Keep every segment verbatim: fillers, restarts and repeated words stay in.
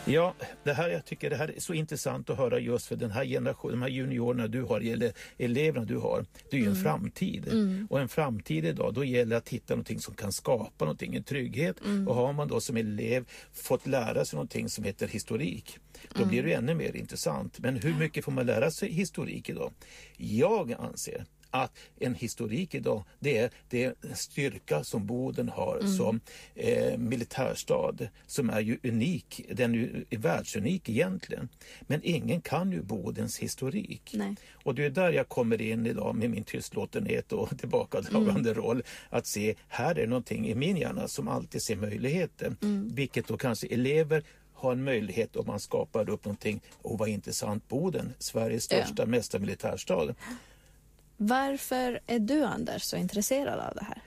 Ja, det här, jag tycker det här är så intressant att höra just för den här generationen, de här juniorerna du har, eller eleverna du har, det är ju en mm. framtid. Mm. Och en framtid idag, då gäller det att hitta någonting som kan skapa någonting, en trygghet. Mm. Och har man då som elev fått lära sig någonting som heter historik, då mm. blir det ännu mer intressant. Men hur mycket får man lära sig historik idag? Jag anser att en historik idag, det är, det är en styrka som Boden har mm. som eh, militärstad, som är ju unik, den är ju världsunik egentligen. Men ingen kan ju Bodens historik. Nej. Och det är där jag kommer in idag med min tystlåtenhet och tillbakadragande mm. roll, att se, här är någonting i min hjärna som alltid ser möjligheter. Mm. Vilket då kanske elever har en möjlighet om man skapar upp någonting, och vad intressant, Boden, Sveriges största, ja. mesta militärstad. Varför är du, Anders, så intresserad av det här?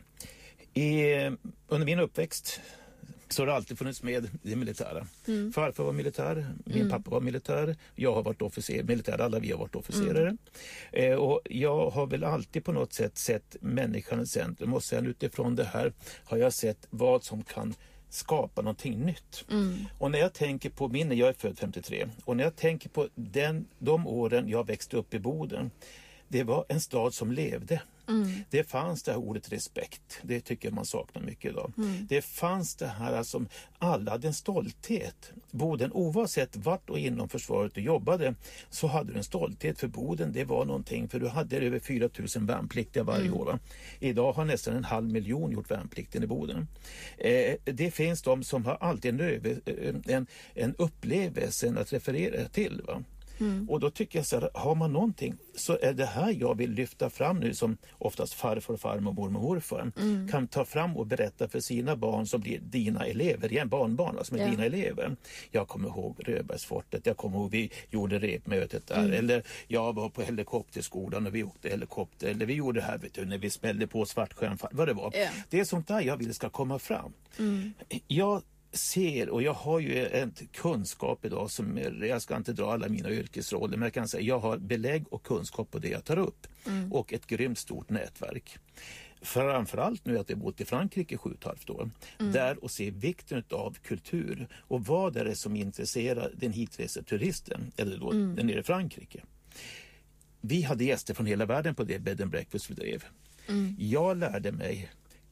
I, under min uppväxt så har det alltid funnits med det militära. Mm. Farfar var militär, min mm. pappa var militär, jag har varit officer, militär, alla vi har varit officerare. Mm. Eh, och jag har väl alltid på något sätt sett människan i centrum, och sen utifrån det här har jag sett vad som kan skapa någonting nytt. Mm. Och när jag tänker på min, jag är född femtiotre, och när jag tänker på den, de åren jag växte upp i Boden, det var en stad som levde. Mm. Det fanns det här ordet respekt. Det tycker jag man saknar mycket idag. Mm. Det fanns det här som alla hade en stolthet. Boden, oavsett vart och inom försvaret du jobbade, så hade du en stolthet för Boden. Det var någonting, för du hade över fyra tusen värnpliktiga varje mm. år. Va? Idag har nästan en halv miljon gjort värnplikten i Boden. Eh, det finns de som har alltid en, över, en, en upplevelse att referera till, va? Mm. Och då tycker jag så här, har man någonting, så är det här jag vill lyfta fram nu, som oftast farfar, farmor, mormor och morfar mm. kan ta fram och berätta för sina barn som blir dina elever, igen barnbarn som är ja. dina elever. Jag kommer ihåg Röbergsfortet, jag kommer ihåg vi gjorde repmötet där, mm. eller jag var på helikopterskolan och vi åkte helikopter, eller vi gjorde det här, vet du, när vi smällde på Svartsjön, vad det var. Ja. Det är sånt där jag vill ska komma fram. Mm. Jag ser, och jag har ju en kunskap idag som är, jag ska inte dra alla mina yrkesroller, men jag kan säga jag har belägg och kunskap på det jag tar upp mm. och ett grymt stort nätverk. Framförallt nu att jag bott i Frankrike sju och ett halvt år, mm. där och se vikten av kultur och vad är det som intresserar den hitreseturisten, eller då mm. den nere i Frankrike. Vi hade gäster från hela världen på det bed and breakfast vi drev. Mm. Jag lärde mig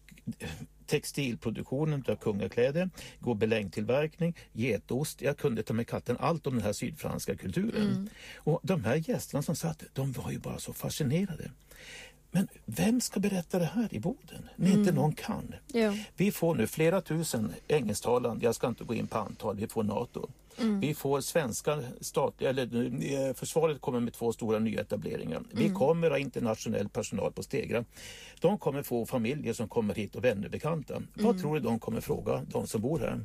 textilproduktionen av kungakläder, gå belängtillverkning, getost. Jag kunde ta med katten allt om den här sydfranska kulturen. Mm. Och de här gästerna som satt, de var ju bara så fascinerade. Men vem ska berätta det här i Boden när mm. inte någon kan? Ja. Vi får nu flera tusen engelsktalande, jag ska inte gå in på antal, vi får NATO. Mm. Vi får svenska statliga, eller försvaret kommer med två stora nyetableringar. Mm. Vi kommer ha internationell personal på Stegra. De kommer få familjer som kommer hit och vänner bekanta. Mm. Vad tror du de kommer fråga, de som bor här?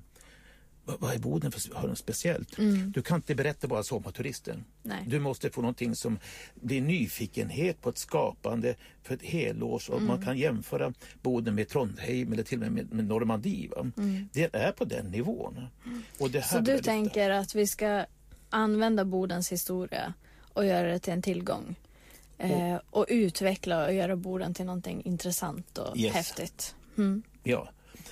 Vad är Boden för har något speciellt? Mm. Du kan inte berätta bara sommarturisten. Nej. Du måste få någonting som blir nyfikenhet på ett skapande för ett helårs. Och mm. man kan jämföra Boden med Trondheim eller till och med med, med Normandie. Mm. Det är på den nivån. Mm. Och det här Så du tänker att vi ska använda Bodens historia och göra det till en tillgång? Eh, och, och utveckla och göra Boden till någonting intressant och yes. häftigt. Mm. Ja.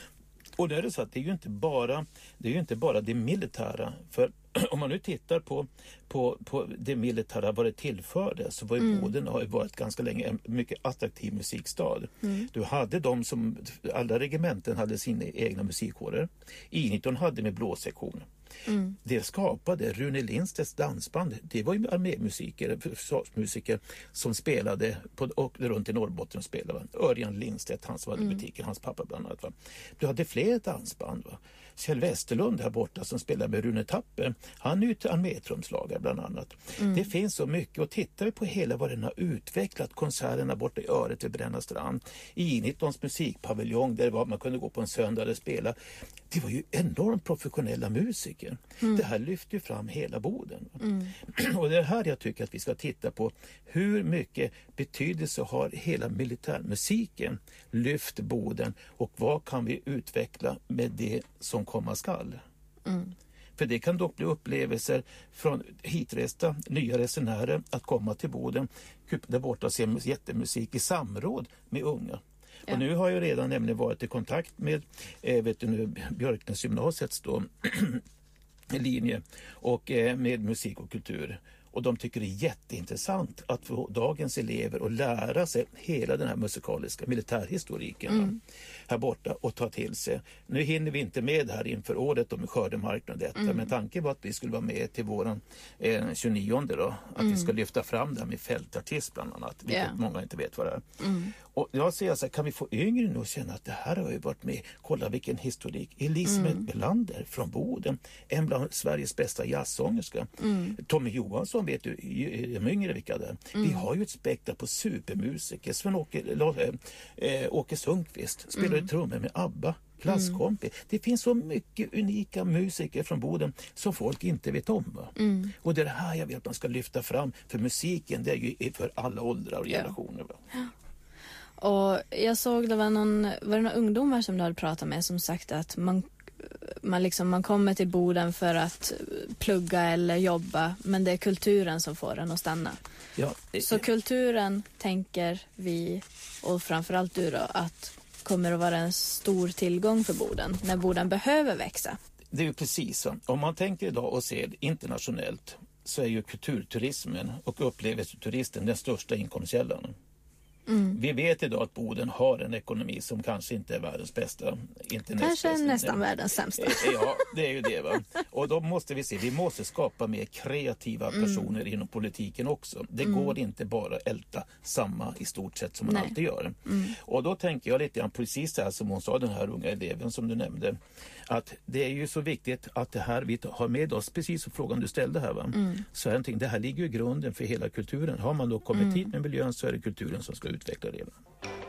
Och det är det så att det är ju inte bara det, är ju inte bara det militära, för om man nu tittar på, på, på det militära vad det tillförde, så var ju mm. Boden har ju varit ganska länge en mycket attraktiv musikstad. Mm. Du hade de som, alla regementen hade sina egna musikkårer. I nitton hade med blåsektion. Mm. Det skapade Rune Lindstedts dansband. Det var ju armémusiker, försvarsmusiker som spelade på, och runt i Norrbotten och spelade. Örjan Lindstedt, han som hade mm. butiken, hans pappa bland annat. Va? Du hade fler dansband. Va? Kjell Westerlund här borta som spelar med Rune Tapper, han är ju armétrumslagare bland annat. Mm. Det finns så mycket, och tittar vi på hela vad den har utvecklat, konserterna borta i Öret vid Bränna strand, I nittons musikpaviljong där det var, man kunde gå på en söndag och spela. Det var ju enormt professionella musiker. Mm. Det här lyfter ju fram hela Boden. Mm. Och det är här jag tycker att vi ska titta på hur mycket betydelse har hela militärmusiken lyft Boden, och vad kan vi utveckla med det som komma skall. Mm. För det kan dock bli upplevelser från hitresta nya resenärer att komma till Boden där borta och se jättemusik i samråd med unga. Ja. Och nu har jag redan nämligen varit i kontakt med eh, vet du nu, Björknäs gymnasiets då linje och eh, med musik och kultur. Och de tycker det är jätteintressant att få dagens elever att lära sig hela den här musikaliska militärhistoriken mm. här borta och ta till sig. Nu hinner vi inte med här inför året om skördemarknaden och detta, mm. men tanken var att vi skulle vara med till våran eh, tjugonionde då, att mm. vi ska lyfta fram det här med fältartist bland annat, vilket yeah. många inte vet vad det är. Mm. Och jag säger så här, kan vi få yngre nu att känna att det här har ju varit med, kolla vilken historik. Elisabeth mm. Belander från Boden, en bland Sveriges bästa jazzsångerska. Mm. Tommy Johansson vet du, de yngre vilka där. Mm. Vi har ju ett spektra på supermusiker. Sven-Åke äh, Åke Sundqvist spelade mm. trummor med ABBA. Klasskompis. Mm. Det finns så mycket unika musiker från Boden som folk inte vet om. Mm. Och det är det här jag vill att man ska lyfta fram. För musiken, det är ju för alla åldrar och generationer. Ja. Och jag såg det var någon, var det några ungdomar som du hade pratat med som sagt att man, man, liksom, man kommer till Boden för att plugga eller jobba, men det är kulturen som får den att stanna. Ja, det, så kulturen tänker vi, och framförallt du då, att kommer att vara en stor tillgång för Boden när Boden behöver växa. Det är ju precis så. Om man tänker idag och ser internationellt så är ju kulturturismen och upplevelseturisten den största inkomstkällan. Mm. Vi vet idag att Boden har en ekonomi som kanske inte är världens bästa. Inte kanske näst nästan världens sämsta. Ja, det är ju det va. Och då måste vi se, vi måste skapa mer kreativa personer mm. inom politiken också. Det mm. går inte bara älta samma i stort sett som man Nej. alltid gör. Mm. Och då tänker jag lite grann precis det här som hon sa, den här unga eleven som du nämnde. Att det är ju så viktigt att det här vi har med oss, precis som frågan du ställde här va. Mm. Så är det, det här ligger ju i grunden för hela kulturen. Har man då kommit mm. hit med miljön så är det kulturen som ska utveckla det.